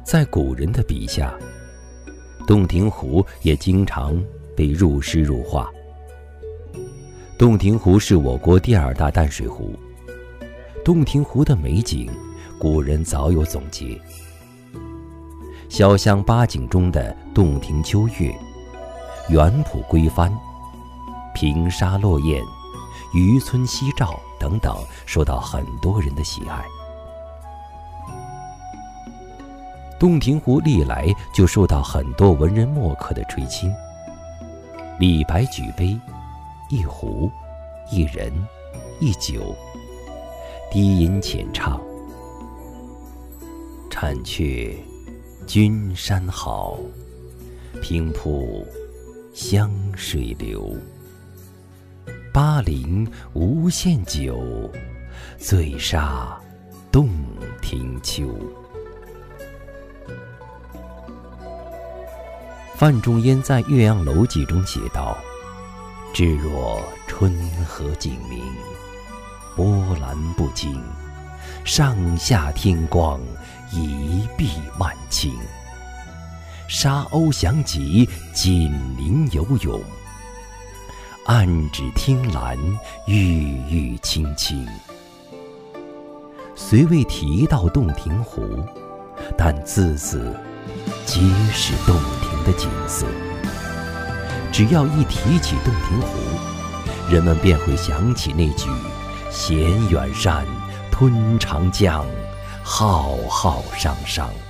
在古人的笔下，洞庭湖也经常被入诗入画。洞庭湖是我国第2大淡水湖，洞庭湖的美景，古人早有总结。潇湘八景中的洞庭秋月、园圃归帆、平沙落雁、渔村夕照等等，受到很多人的喜爱。洞庭湖历来就受到很多文人墨客的垂青。李白举杯，一壶，一人，一酒，低吟浅唱，婵却君山好，平铺湘水流。巴陵无限酒，醉煞洞庭秋。范仲淹在《岳阳楼记》中写道：至若春和景明，波澜不惊，上下天光，一碧万顷。沙鸥翔集，锦鳞游泳，岸芷汀兰，郁郁青青。虽未提到洞庭湖，但字字皆是洞庭的景色。只要一提起洞庭湖，人们便会想起那句衔远山，吞长江，浩浩汤汤。